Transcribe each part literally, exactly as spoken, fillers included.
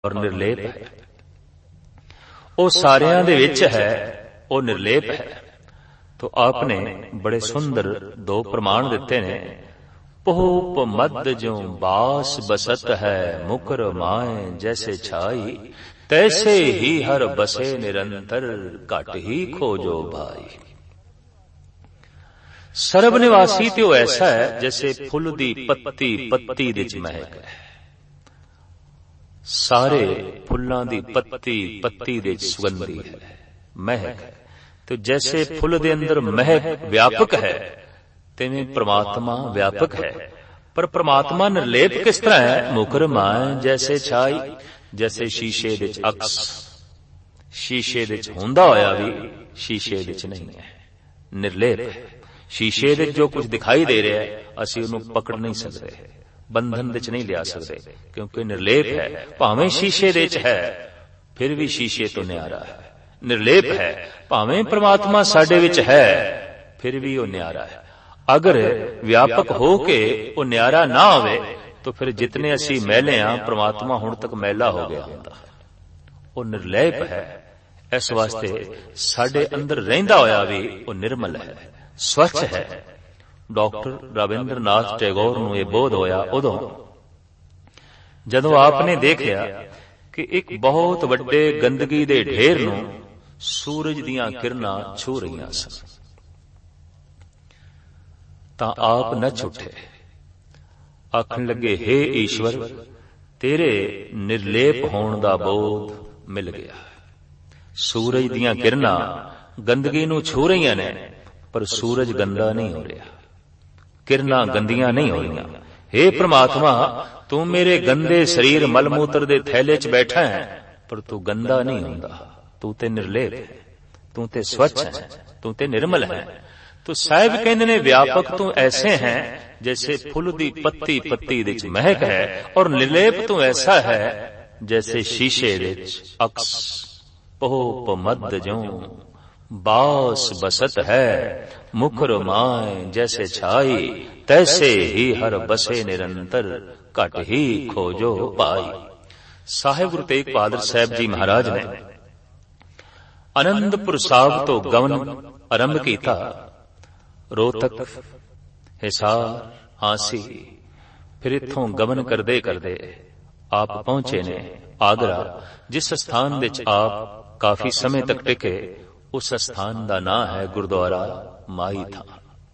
और निर्लेप है। वो सारियां दे विच है, वो निर्लेप है। तो आपने बड़े सुंदर दो प्रमाण दिते ने। पोप मद जो बास बसत है, मुकर माए जैसे छाई, तैसे ही हर बसे निरंतर, घट ही खोजो भाई। सर्ब निवासी तो ऐसा है जैसे फुल दी पत्ती पत्ती दे च महक है। सारे फुल्लां दी पत्ती पत्ती दे च सुगंधी है, महक है। तो जैसे फुल दे अंदर महक व्यापक है, तिवें परमात्मा व्यापक है। पर परमात्मा निर्लेप किस तरह है? मुकर माए जैसे छाई, जैसे शीशे दे च अक्स, शीशे दे च हुंदा होया भी शीशे दे च नहीं है, निर्लेप है। शीशे दे जो कुछ दिखाई दे रहा है असीं उहनूं पकड़ नहीं सकते, बंधन दे च नहीं लिया सकते, क्योंकि निर्लेप है। भावें शीशे दे च है फिर भी शीशे तो न्यारा है, निर्लेप है। भावें परमात्मा साडे विच है फिर भी वो न्यारा है। अगर व्यापक हो के वो न्यारा ना होवे तो फिर जितने असी मैले हां, परमात्मा हुण तक मैला हो गया हुंदा। वो निर्लेप है। इस वास्ते साडे अंदर रहिंदा होया भी वो निर्मल है, स्वच्छ है। डॉक्टर रविंद्र नाथ टैगोर नूं यह बोध होया उदों जदों आपने देखिया कि एक बहुत वड्डे गंदगी दे ढेर नूं सूरज दीयां किरणां छू रहीआं सन। तां आप नच उठे, आखण लगे, हे ईश्वर, तेरे निर्लेप होण दा बोध मिल गया। सूरज दीयां किरणां गंदगी नूं छू रहीआं ने, पर सूरज गंदा नहीं हो रहा, किरणां गंदियां नहीं हो रहीआं। हे परमात्मा, तू मेरे गंदे शरीर मलमूत्र दे थैले च बैठा है, पर तू गंदा नहीं हुंदा। तू ते निर्लेप है, तू ते स्वच्छ है, तू ते निर्मल है। तो साहिब कहंदे ने, व्यापक तू ऐसे हैं जैसे फुल दी पत्ती पत्ती दे च महक है, और निर्लेप तू ऐसा है जैसे शीशे दे च अक्स। पोप मद जो बास बसत है, मुकर माए जैसे छाई, तैसे ही हर बसे निरंतर, घट ही खोजो पाई। साहिब गुरु तेग बहादुर साहब जी महाराज ने आनंदपुर साहब तो गमन आरंभ किया। रोहतक, हिसार, हांसी, फिर इत्थों गमन करदे करदे आप पहुंचे ने आगरा, जिस स्थान विच आप काफी समय तक टिके। उस स्थान का नाम है गुरुद्वारा माई था।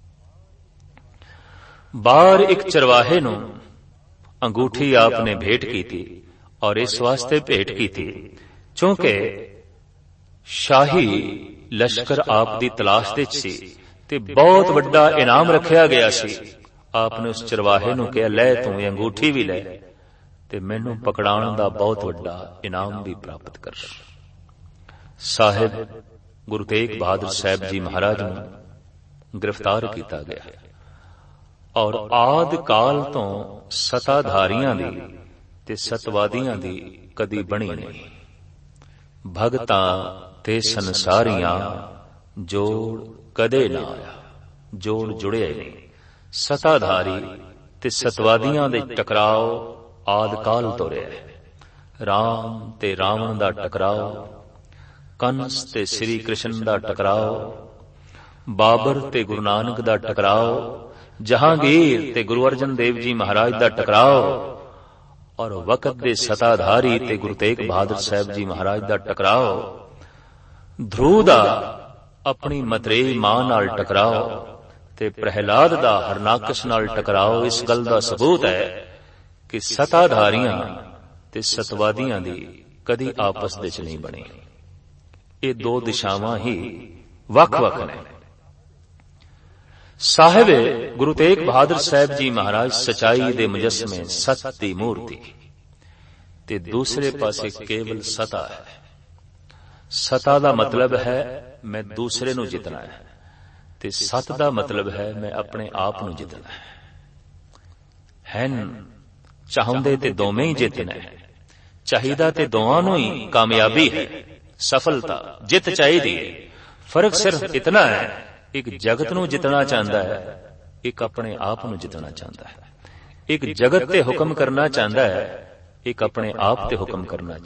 बाहर एक चरवाहे नूं अंगूठी आपने भेंट की थी, और इस वास्ते भेंट की थी क्योंकि शाही लश्कर आप दी तलाश दे सी ते बहुत वड्डा इनाम रखिया गया सी। आपने उस चरवाहे नूं कहा, लै तू अंगूठी भी लै ते मैनू पकड़ाउण दा बहुत वड्डा इनाम भी प्राप्त कर। साहिब गुरु तेग बहादुर साहब जी महाराज नूं गिरफ्तार किया गया, और आद काल तो सताधारियां दी ते सतवादियां दी कदी बनी नहीं। भगतां ते संसारियां जोड़ कदे ना आया, जोड़ जुड़िया नहीं। सताधारी ते सतवादियां दे टकराव आद काल तो रहा। राम ते रावण दा टकराव, कंस ते श्री कृष्ण दा टकराव, बाबर ते गुरु नानक दा टकराव, जहांगीर ते गुरु अर्जन देव जी महाराज दा टकराव, और वक्त दे सताधारी ते गुरु तेग बहादुर साहब जी महाराज दा टकराव। ध्रुव दा अपनी मतरेई मां नाल टकराव, ते प्रहलाद दा हरनाकश नाल टकराव। इस गल दा सबूत है कि सताधारियां ते सतवादियां दी कदी आपस विच नहीं बनी। ये दो दिशावां ही वख-वख ने। साहिब गुरु तेग बहादुर साहब जी महाराज सचाई दे मुजस्मे, सत दी मूर्ति, ते दूसरे पासे केवल सता है। सता दा मतलब है मैं दूसरे नूं जितना है, ते सत दा मतलब है मैं अपने आप नूं जितना है। हैन चाहुंदे ते दोवें ही जितना है, चाहिदा ते दोवां नूं ही कामयाबी है, सफलता जित चाहिदी है। फर्क सिर्फ इतना है, एक जगत नूं जितना चाहता है, एक अपने आप नूं जितना चाहता है। एक जगत ते हुक्म करना चाहता है, ਇੱਕ ਆਪਣੇ ਆਪ ਤੇ ਹੁਕਮ ਕਰਨਾ